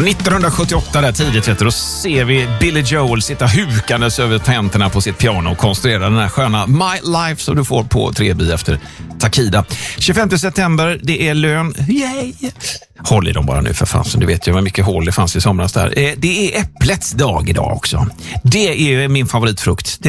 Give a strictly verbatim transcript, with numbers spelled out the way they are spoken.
nittonhundrasjuttioåtta där tidigt, vet du, då ser vi Billy Joel sitta hukandes över tentorna på sitt piano och konstruera den här sköna My Life som du får på tre B efter Takida. tjugofemte september, det är lön. Yay! Håll i dem bara nu för fan, så du vet ju vad mycket hål det fanns i somras där. Det är äpplets dag idag också. Det är min favoritfrukt.